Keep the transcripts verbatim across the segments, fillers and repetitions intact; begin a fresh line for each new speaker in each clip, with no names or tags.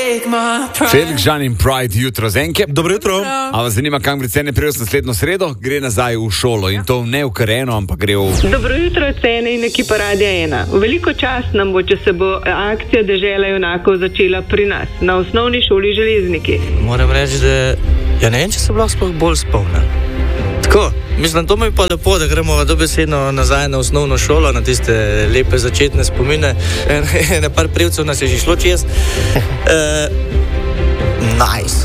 Felix, Žan in Pride, jutro zenke.
Dobro jutro.
A vas zanima, kam gre Cene Prevc naslednjo sredo? Gre nazaj v šolo in to ne v Kareno, ampak gre v...
Dobro jutro, Cene in ekipa Radia ena. Veliko čast nam bo, če se bo akcija Dežela junakov začela pri nas, na osnovni šoli Železniki.
Moram reči, da ja ne vem, če se lahko sploh bolj spomnim. Tako, mislim, to mi je pa lepo, da gremo dobesedno nazaj na osnovno šolo, na tiste lepe začetne spomine. Na par prevcev nas je že šlo čez. Uh, nice.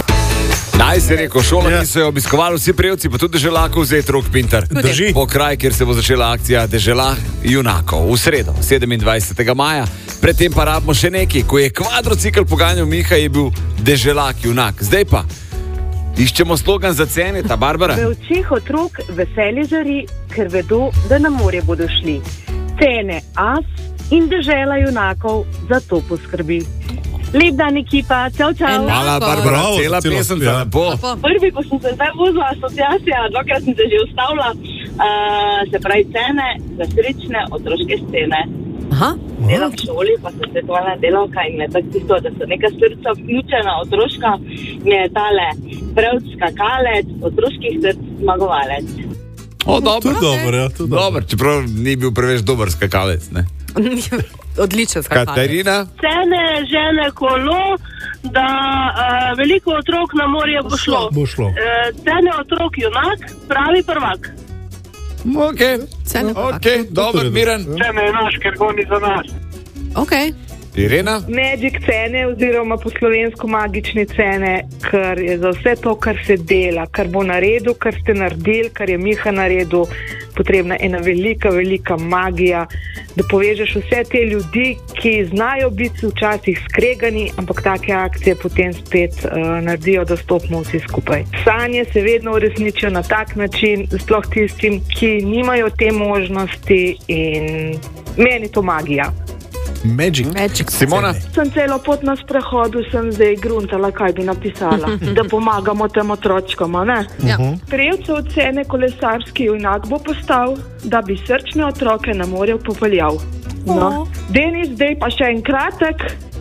Nice je rekel, šola, ki so jo obiskovali vsi prevci, pa tudi Deželakov vzeti rok Pintar.
Drži.
Po kraj, kjer se bo začela akcija Dežela junakov. V sredo, sedemindvajsetega maja. Predtem pa rabimo še nekaj. Ko je kvadrocikl poganjal Miha, je bil Deželak junak. Zdaj pa iščemo slogan za Cene, ta Barbara.
V očeh otrok veselje žari, ker vedo, da na morje bodo šli. Cene as in Dežela junakov za to poskrbi. Lep dan, ekipa, čau, čau.
Hvala, Barbara, cela pesem za lepo.
Prvi, ko sem se zdaj vozila asociacija, dvakrat sem se že ustavila, uh, se pravi Cene za srečne otroške scene.
Aha.
Delam v šoli, pa sem svetovalna delavka in je tako tisto, da so neka srca vključena otroška, mi je tale Prevc skakalec, otroških src zmagovalec.
O, dobro.
To je dobro, ja, to je dobro.
Dobar, čeprav ni bil preveč dober skakalec, ne?
Odličen skakalec.
Katarina?
Cene žene kolo, da uh, veliko otrok na morje bo šlo.
Bo šlo.
Uh, Cene otrok junak, pravi prvak.
Ok,
Cene prvak.
ok, dober, miren.
Cene je naš, ker goni za nas.
Ok.
Irena?
Magic Cene oziroma po slovensko magične cene, kar je za vse to, kar se dela, kar bo naredil, kar ste naredili, kar je Miha naredil, potrebna ena velika, velika magija, da povežeš vse te ljudi, ki znajo biti včasih skregani, ampak take akcije potem spet uh, naredijo, da stopimo vsi skupaj. Sanje se vedno uresničijo na tak način, sploh tistim, ki nimajo te možnosti, in meni to magija.
Magic.
Magic.
Simona?
Sem celo pot na sprehodu, sem zdaj gruntala, kaj bi napisala, da pomagamo tem otročkom, ne?
Ja.
Prevcev Cene kolesarski junak bo postal, da bi srčne otroke na morje popeljal. No. Denis, zdaj pa še en kratek.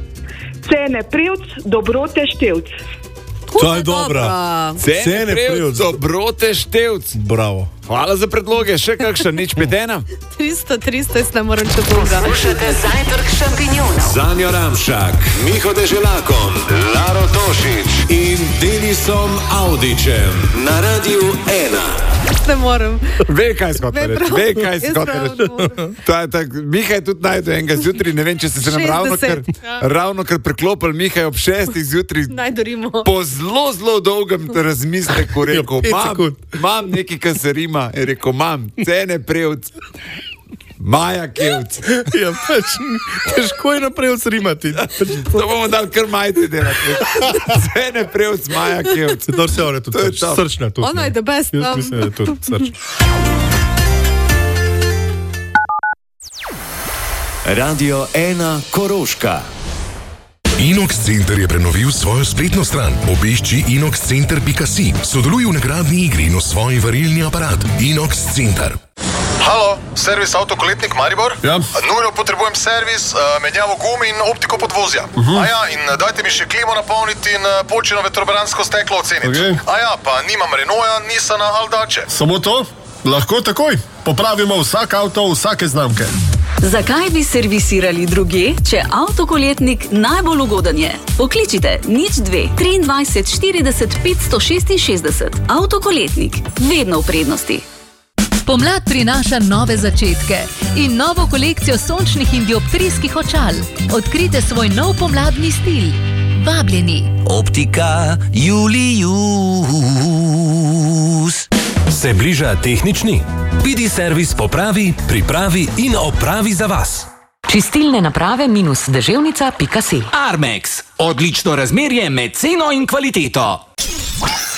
Cene Prevc, dobrote Števc.
To je dobra.
Cene
Cene
Prevc,
Prevc.
dobrote Števc.
Bravo.
Hvala za predloge, še kakšen, nič petena?
tristo, tristo, jaz ne morem če boga.
Poslušate Zajtrk šampinjonov.
Zanjo Ramšak, Miho Deželakom, Laro Tošič in Denisom Audičem na Radiu ena.
Ne morem.
Ve, kaj skote
Ve,
reči,
prav.
ve, kaj
Jaz
skote
prav
reči.
ne morem.
To je tak, Miha je tudi najdel enega zjutraj, ne vem, če ste se nam ravno kar,
šestdeset, ja.
ravno kar preklopili, Miha je ob šestih zjutraj
Naj dorimo.
po zelo, zelo dolgem razmisleku rekel,
pet
mam,
sekund.
mam nekaj, kar se rima, je rekel, mam, Cene Prevc, Maja Kevc.
Ja, pač, težko je naprej odsrimati.
To bomo dali kar majte delati. Cene Prevc, Maja Kevc.
To se je tudi
To je
srč,
to.
srčna. Tudi,
Ona je the best,
Jaz
no.
mislim, da je tudi srčna.
Radio ena Koroška.
Inox Center je prenovil svojo spletno stran. Obišči inox center pika si. Sodeluj v nagradni igri in osvoji varilni aparat. Inox Center.
Halo, servis Avtokoletnik Maribor?
Ja.
Nujno potrebujem servis, uh, menjavo gum in optiko podvozja. Uh -huh. A ja, in dajte mi še klimo napolniti in uh, počino vetrobransko steklo oceniti.
Okay.
A ja, pa nimam Renaulta, Nissana ali Dače.
Samo to? Lahko takoj. Popravimo vsak avto, vsake znamke.
Zakaj bi servisirali druge, če Avtokoletnik najbolj ugoden je? Pokličite nič dve, triindvajset, štirideset, petsto šestinšestdeset. Avtokoletnik, vedno v prednosti.
Pomlad prinaša nove začetke in novo kolekcijo sončnih in dioptrijskih očal. Odkrite svoj nov pomladni stil. Vabljeni.
Optika Julius. Se bliža tehnični? Pidi servis popravi, pripravi in opravi za vas.
Čistilne naprave minus deževnica pika si.
Armex. Odlično razmerje med ceno in kvaliteto.